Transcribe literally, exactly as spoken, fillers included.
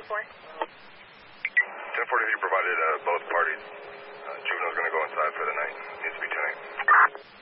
two four. ten forty-three provided uh, both parties. Uh, juvenile's going to go inside for the night. Needs to be tonight.